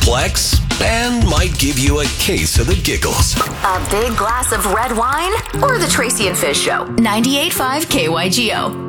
flex, and might give you a case of the giggles. A big glass of red wine or the Tracy and Fish Show. 98.5 KYGO.